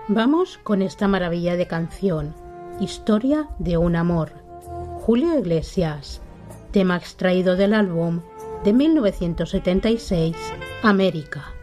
Vamos con esta maravilla de canción, Historia de un amor, Julio Iglesias, tema extraído del álbum de 1976, América.